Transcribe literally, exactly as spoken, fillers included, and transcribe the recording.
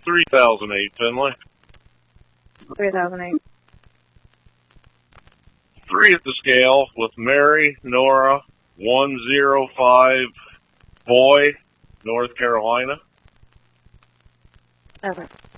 three thousand eight, Finley. three thousand eight. Three at the scale with Mary, Nora, one zero five, Boy, North Carolina. Okay.